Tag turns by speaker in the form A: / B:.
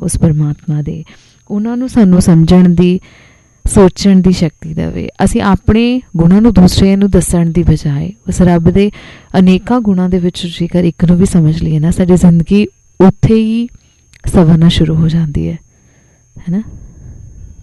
A: उस परमात्मा दे, उन्होंने सानू समझण दी सोचण दी शक्ति देवे। असीं अपने गुणां नूं दूसरिਆਂ ਨੂੰ ਦੱਸਣ ਦੀ ਬਜਾਏ उस रब ਦੇ अनेकां गुणां ਦੇ ਵਿੱਚ ਜੇਕਰ ਇੱਕ ਨੂੰ ਵੀ समझ ਲਈਏ ना, साडी जिंदगी उत्थे ही संवरना शुरू हो जाती है ना।